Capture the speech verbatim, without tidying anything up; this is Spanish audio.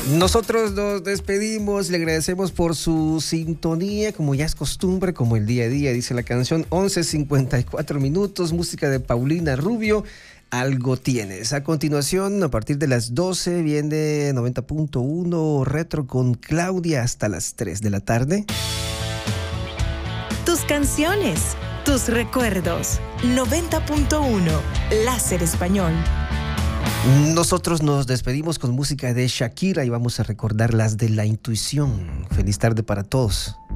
Nosotros nos despedimos, le agradecemos por su sintonía, como ya es costumbre, como el día a día, dice la canción. Once cincuenta y cuatro minutos, música de Paulina Rubio, Algo Tienes. A continuación, a partir de las doce, viene noventa punto uno Retro con Claudia hasta las tres de la tarde. Tus canciones, tus recuerdos. noventa punto uno Láser Español. Nosotros nos despedimos con música de Shakira y vamos a recordar las de La Intuición. Feliz tarde para todos.